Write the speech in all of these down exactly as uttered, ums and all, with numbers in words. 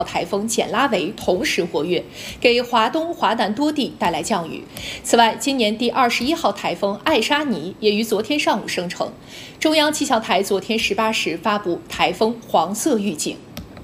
台风简拉维同时活跃，给华东、华南多地带来降雨。此外，今年第二十一号台风艾莎尼也于昨天上午生成。中央气象台昨天十八时发布台风黄色预警。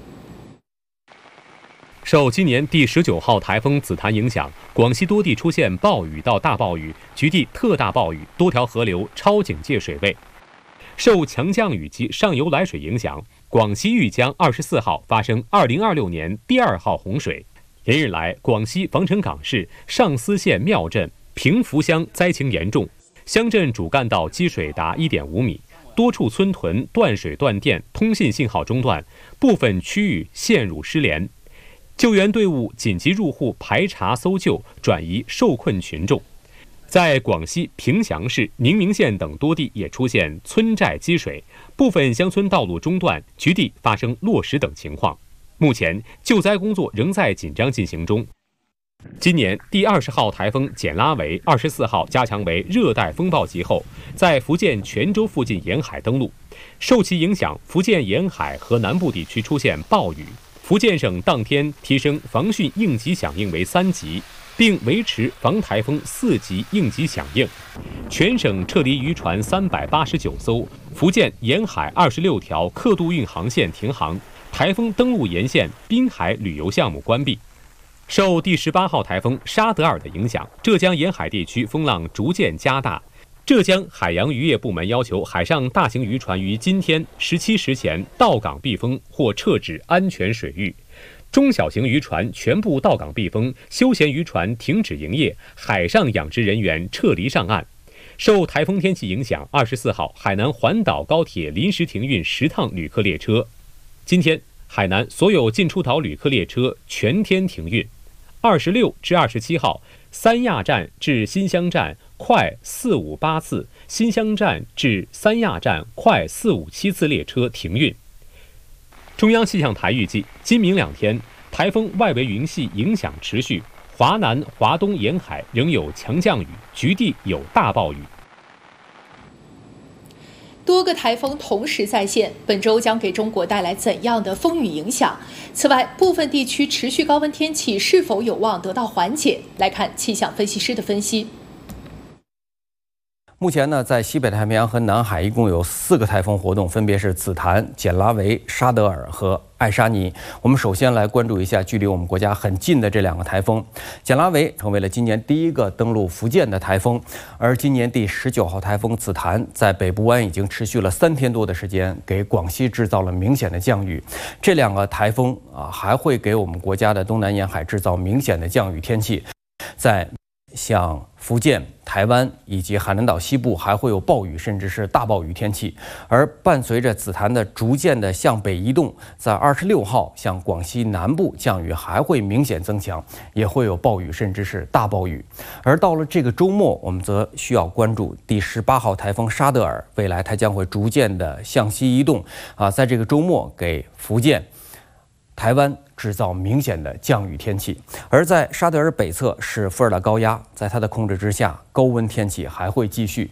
受今年第十九号台风紫檀影响，广西多地出现暴雨到大暴雨，局地特大暴雨，多条河流超警戒水位。受强降雨及上游来水影响，广西玉江二十四号发生二零二六年第二号洪水。连日来，广西防城港市上思县庙镇平福乡灾情严重，乡镇主干道积水达 一点五米，多处村屯断水断电，通信信号中断，部分区域陷入失联。救援队伍紧急入户排查搜救，转移受困群众。在广西凭祥市、宁明县等多地也出现村寨积水，部分乡村道路中断，局地发生落石等情况。目前救灾工作仍在紧张进行中。今年第二十号台风简拉维二十四号加强为热带风暴级后，在福建泉州附近沿海登陆，受其影响，福建沿海和南部地区出现暴雨。福建省当天提升防汛应急响应为三级，并维持防台风四级应急响应。全省撤离渔船三百八十九艘，福建沿海二十六条客渡运航线停航，台风登陆沿线滨海旅游项目关闭。受第十八号台风沙德尔的影响，浙江沿海地区风浪逐渐加大。浙江海洋渔业部门要求海上大型渔船于今天十七时前到港避风或撤至安全水域，中小型渔船全部到港避风，休闲渔船停止营业，海上养殖人员撤离上岸。受台风天气影响，二十四号海南环岛高铁临时停运十趟旅客列车。今天海南所有进出岛旅客列车全天停运。二十六至二十七号，三亚站至新乡站快四五八次，新乡站至三亚站快四五七次列车停运。中央气象台预计，今明两天台风外围云系影响持续，华南、华东沿海仍有强降雨，局地有大暴雨。 多个台风同时在线，本周将给中国带来怎样的风雨影响？此外，部分地区持续高温天气是否有望得到缓解？来看气象分析师的分析。 目前呢，在西北太平洋和南海一共有四个台风活动，分别是紫檀、简拉维、沙德尔和艾莎尼。我们首先来关注一下距离我们国家很近的这两个台风。简拉维成为了今年第一个登陆福建的台风，而今年第十九号台风紫檀在北部湾已经持续了三天多的时间，给广西制造了明显的降雨。这两个台风啊，还会给我们国家的东南沿海制造明显的降雨天气，在像福建、台湾以及海南岛西部还会有暴雨，甚至是大暴雨天气。而伴随着紫檀的逐渐的向北移动，在二十六号向广西南部降雨还会明显增强，也会有暴雨，甚至是大暴雨。而到了这个周末，我们则需要关注第十八号台风沙德尔，未来它将会逐渐的向西移动啊，在这个周末给福建、台湾制造明显的降雨天气。而在沙德尔北侧是副热带高压，在它的控制之下，高温天气还会继续。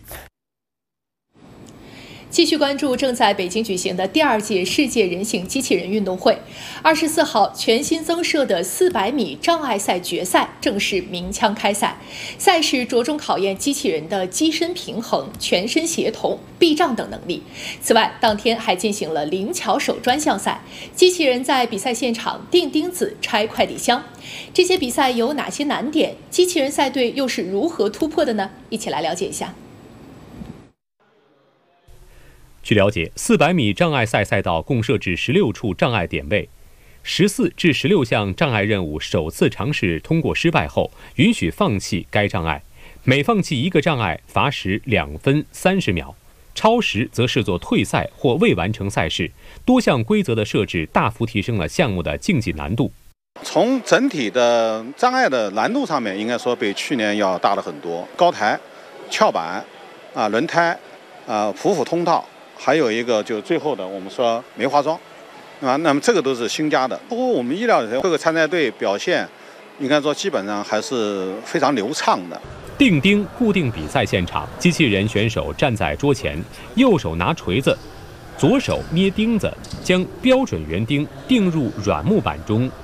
继续关注正在北京举行的第二届世界人形机器人运动会。二十四号，全新增设的四百米障碍赛决赛正式鸣枪开赛。赛事着重考验机器人的机身平衡、全身协同、避障等能力。此外，当天还进行了灵巧手专项赛，机器人在比赛现场钉钉子、拆快递箱。这些比赛有哪些难点？机器人赛队又是如何突破的呢？一起来了解一下。 据了解，四百米障碍赛赛道共设置十六处障碍点位，十四至十六项障碍任务首次尝试通过失败后，允许放弃该障碍。每放弃一个障碍，罚时两分三十秒，超时则视作退赛或未完成赛事。多项规则的设置大幅提升了项目的竞技难度。 从整体的障碍的难度上面，应该说比去年要大了很多。高台、翘板、啊轮胎、啊匍匐通道。还有一个就最后的我们说梅花桩，对吧？那么这个都是新加的。不过我们意料的各个参赛队表现，应该说基本上还是非常流畅的。 钉钉固定比赛现场，机器人选手站在桌前，右手拿锤子，左手捏钉子，将标准圆钉钉入软木板中，